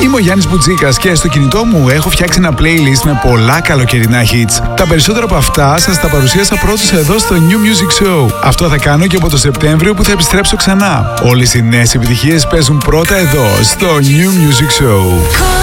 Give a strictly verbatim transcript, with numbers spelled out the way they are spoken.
Είμαι ο Γιάννης Μπουτζίκας και στο κινητό μου έχω φτιάξει ένα playlist με πολλά καλοκαιρινά hits. Τα περισσότερα από αυτά σας τα παρουσίασα πρώτος εδώ στο New Music Show. Αυτό θα κάνω και από το Σεπτέμβριο που θα επιστρέψω ξανά. Όλες οι νέες επιτυχίες παίζουν πρώτα εδώ στο New Music Show.